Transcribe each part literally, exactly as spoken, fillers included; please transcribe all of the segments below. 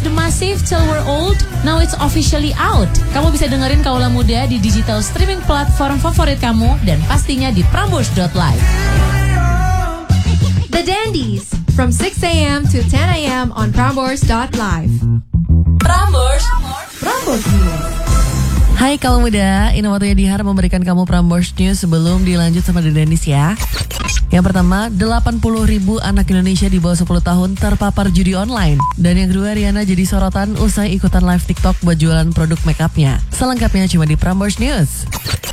The Massive Till We're Old, now it's officially out. Kamu bisa dengerin Kaula Muda di digital streaming platform favorit kamu dan pastinya di prambors dot live. The Dandies from six a.m. to ten a.m. on prambors dot live. Prambors, Prambors News. Hai kaum muda, ini waktunya Dihar memberikan kamu Prambors News sebelum dilanjut sama The Dandies ya. Yang pertama, delapan puluh ribu anak Indonesia di bawah sepuluh tahun terpapar judi online. Dan yang kedua, Rihanna jadi sorotan usai ikutan live TikTok buat jualan produk makeupnya. Selengkapnya cuma di Prambors News.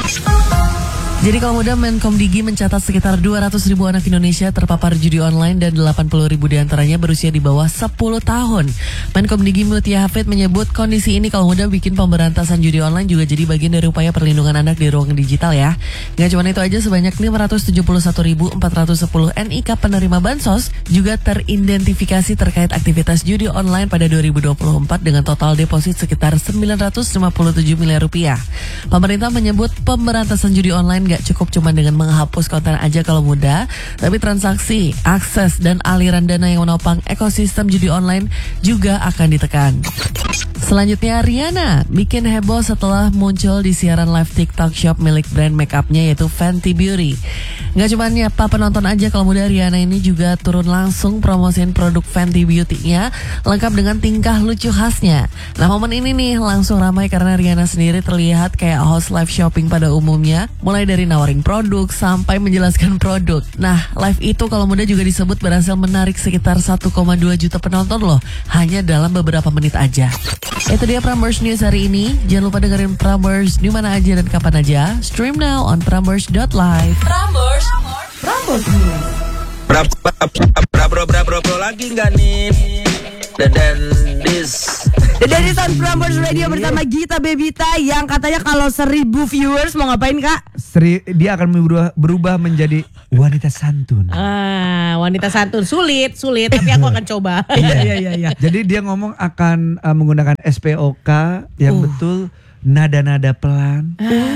Jadi kaum muda, Menkom Digi mencatat sekitar dua ratus ribu anak Indonesia terpapar judi online dan delapan puluh ribu diantaranya berusia di bawah sepuluh tahun. Menkom Digi Mutia Hafid menyebut kondisi ini kaum muda bikin pemberantasan judi online juga jadi bagian dari upaya perlindungan anak di ruang digital ya. Gak cuma itu aja, sebanyak lima ratus tujuh puluh satu ribu empat ratus sepuluh N I K penerima bansos juga teridentifikasi terkait aktivitas judi online pada dua ribu dua puluh empat dengan total deposit sekitar sembilan ratus lima puluh tujuh miliar rupiah. Pemerintah menyebut pemberantasan judi online gak cukup cuma dengan menghapus konten aja kalau muda, tapi transaksi, akses, dan aliran dana yang menopang ekosistem judi online juga akan ditekan. Selanjutnya, Rihanna bikin heboh setelah muncul di siaran live TikTok shop milik brand makeupnya yaitu Fenty Beauty. Gak cuma nyapa penonton aja kalau muda, Rihanna ini juga turun langsung promosiin produk Fenty Beauty-nya lengkap dengan tingkah lucu khasnya. Nah, momen ini nih langsung ramai karena Rihanna sendiri terlihat kayak host live shopping pada umumnya, mulai dari nawarin produk sampai menjelaskan produk. Nah, live itu kalau muda juga disebut berhasil menarik sekitar satu koma dua juta penonton loh, hanya dalam beberapa menit aja. Itu dia Prambors News hari ini. Jangan lupa dengerin Prambors di mana aja dan kapan aja. Stream now on prambors dot live. Prambors, Prambors News. Bra bra bra bra bra bra bra lagi nggak nih? The Dandies. The Dandies on Prambors Radio bersama Gita Bebita yang katanya kalau seribu viewers mau ngapain kak? Seri, dia akan berubah, berubah menjadi wanita santun. Ah, wanita santun sulit, sulit tapi aku akan coba. Iya iya iya. iya. Jadi dia ngomong akan uh, menggunakan S P O K yang Uh. betul, nada-nada pelan.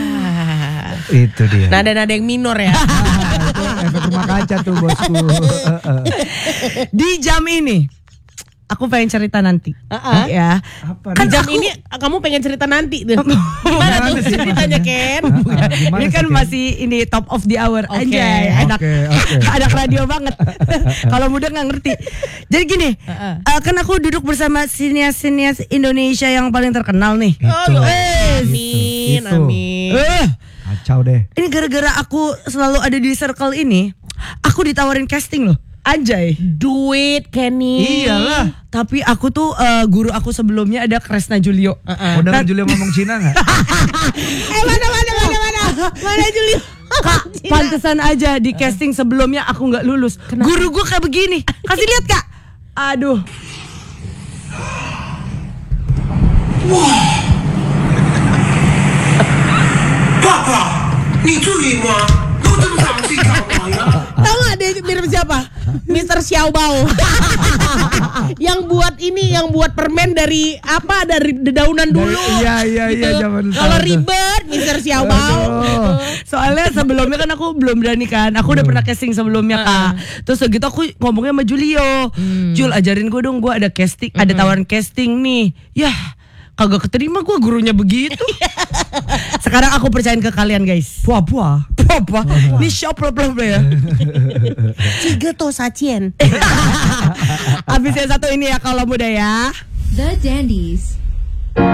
Ah. Itu dia. Nada-nada yang minor ya. Itu efek rumah kaca tuh bosku. Uh, uh. Di jam ini aku pengen cerita nanti. Uh-uh. Ya. Apa Kan nih? jam ini kamu pengen cerita nanti tuh. Gimana tuh sih ceritanya Ken? Ah, gimana Ini sih, kan Ken? masih ini top of the hour. Oke. Anjay, anak Oke, oke. anak radio banget. Kalau muda nggak ngerti. Jadi gini, Uh-uh. eh, kan aku duduk bersama sinias-sinias Indonesia yang paling terkenal nih. Itu. Eh, amin, Itu. amin. eh, Kacau deh. ini gara-gara aku selalu ada di circle ini, aku ditawarin casting loh. Anjay. Duit, Kenny. Iyalah. Tapi aku tuh eh, guru aku sebelumnya ada Kresna Julio. Uh-uh. Udah Julio ngomong Cina nggak? Eh mana mana mana mana mana Julio. Kak, pantesan aja di casting sebelumnya aku nggak lulus. Guru gue kayak begini. Kasih lihat kak. Aduh. Papa, 你注意吗？都这么长这条毛呀！ Tahu gak dia mirip siapa? Mister Xiao Bao. Yang buat ini, yang buat permen dari apa? Dari dedaunan dulu. Iya iya iya Gitu. zaman Kalau tahun. ribet, Mister Xiao Bao. Gitu. Soalnya sebelumnya kan aku belum berani kan. Aku udah pernah casting sebelumnya kak. Terus gitu aku ngomongnya sama Julio. Jul ajarin gue dong, gue ada casting, ada tawaran casting nih. Yah, kagak keterima gue gurunya begitu. Sekarang aku percayain ke kalian guys. Puah-puah. Apa? Ini shop lo ya. Tiga to sacien. Abis yang satu ini ya kalau muda ya. The Dandies